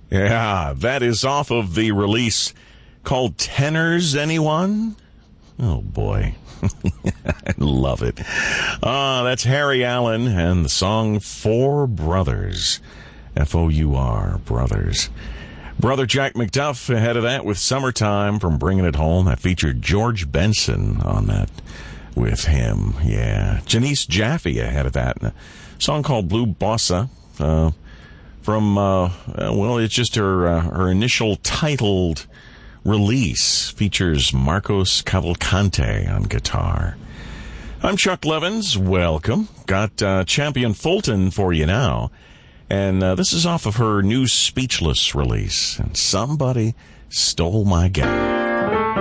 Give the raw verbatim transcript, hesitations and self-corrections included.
Yeah, that is off of the release called Tenors, anyone? Oh, boy. I love it. Uh, that's Harry Allen and the song Four Brothers. F O U R, Brothers. Brother Jack McDuff ahead of that with Summertime from Bringing It Home. That featured George Benson on that with him. Yeah. Janice Jaffe ahead of that. A song called Blue Bossa. Uh, from, uh, well, it's just her, uh, her initial titled release. Features Marcos Cavalcante on guitar. I'm Chuck Levins. Welcome. Got uh, Champion Fulton for you now. And uh, this is off of her new Speechless release. And Somebody Stole My Guy.